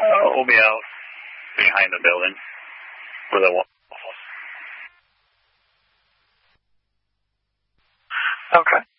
We'll be out behind the building where the wall was. Okay.